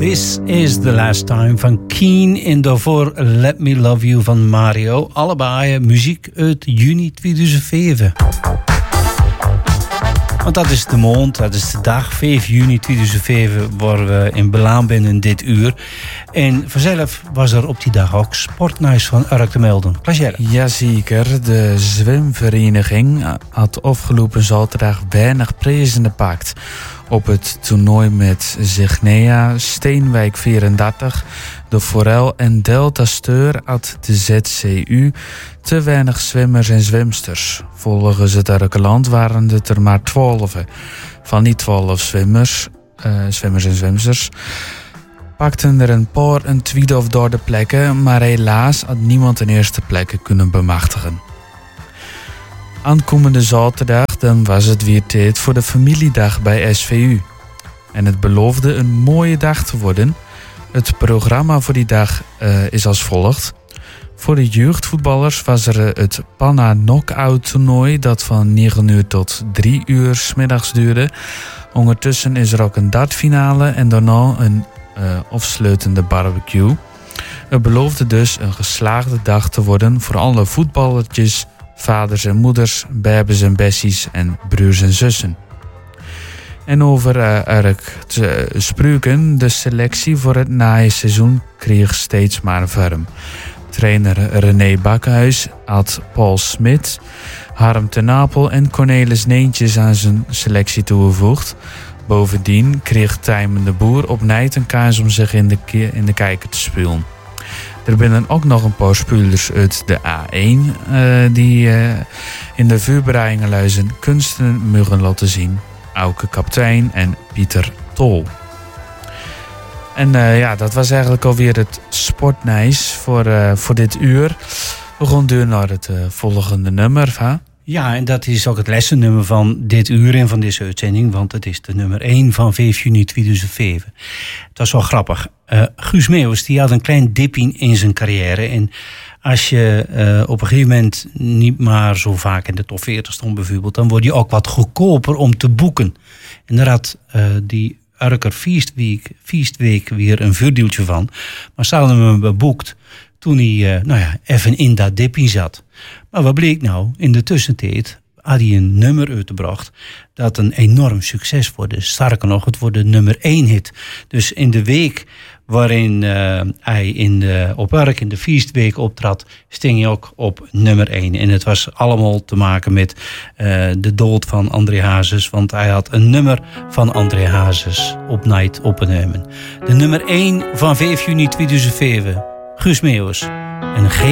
This is the Last Time van Keen en daarvoor Let Me Love You van Mario. Allebei muziek uit juni 2007. Want dat is de maand, dat is de dag, 5 juni 2007, waar we in beland binnen dit uur. En vanzelf was er op die dag ook sportnieuws van Urk te melden. Klaasjelle. Jazeker, de zwemvereniging had afgelopen zaterdag weinig prijzen gepakt. Op het toernooi met Zignea, Steenwijk 34, de Forel en Delta Steur had de ZCU te weinig zwemmers en zwemsters. Volgens het Urkeland waren het er maar 12. Van die 12 zwemmers en zwemsters pakten er een paar een tweede of derde plekken, maar helaas had niemand een eerste plekken kunnen bemachtigen. Aankomende zaterdag dan was het weer tijd voor de familiedag bij SVU. En het beloofde een mooie dag te worden. Het programma voor die dag is als volgt. Voor de jeugdvoetballers was er het Panna Knockout toernooi dat van 9 uur tot 3 uur 's middags duurde. Ondertussen is er ook een dartfinale en daarna een afsluitende barbecue. Het beloofde dus een geslaagde dag te worden voor alle voetballertjes, vaders en moeders, babes en bessies en broers en zussen. En over Urk te spreken, de selectie voor het najaarseizoen kreeg steeds maar vorm. Trainer René Bakhuis had Paul Smit, Harm ten Napel en Cornelis Neentjes aan zijn selectie toegevoegd. Bovendien kreeg Tijmen de Boer opnieuw een kans om zich in de kijker te spelen. Er zijn ook nog een paar spelers uit de A1 die in de vuurbereidingsluizen kunsten mogen laten zien. Auke Kaptein en Pieter Tol. En dat was eigenlijk alweer het sportnieuws voor dit uur. We gaan door naar het volgende nummer. Hè? Ja, en dat is ook het lessennummer van dit uur en van deze uitzending, want het is de nummer 1 van 5 juni 2007. Het was wel grappig. Guus Meeuwis die had een klein dipje in zijn carrière. En als je op een gegeven moment niet maar zo vaak in de top 40 stond bijvoorbeeld, dan word je ook wat goedkoper om te boeken. En daar had die Urker Feestweek weer een vuurdeeltje van. Maar ze hadden hem beboekt toen hij even in dat dipje zat. Maar wat bleek nou? In de tussentijd had hij een nummer uitgebracht dat een enorm succes wordt. Sterker nog, het wordt de nummer 1 hit. Dus in de week waarin hij op Urk in de Feestweek optrad, sting hij ook op nummer 1. En het was allemaal te maken met de dood van André Hazes, want hij had een nummer van André Hazes op Night opgenomen. De nummer 1 van 5 juni 2007. Guus Meeuwis. En